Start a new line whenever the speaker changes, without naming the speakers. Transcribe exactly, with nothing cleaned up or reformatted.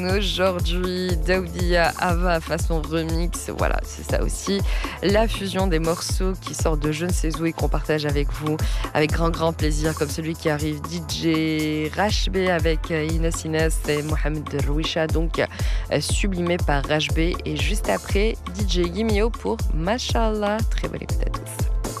Aujourd'hui, Daoudia Ava façon remix, voilà, c'est ça aussi. La fusion des morceaux qui sortent de je ne sais où et qu'on partage avec vous, avec grand grand plaisir, comme celui qui arrive D J Rashbe avec Inès Inès et Mohamed Rouisha, donc euh, sublimé par Rashbe. Et juste après, D J Yimio pour Mashallah. Très bonne écoute à tous.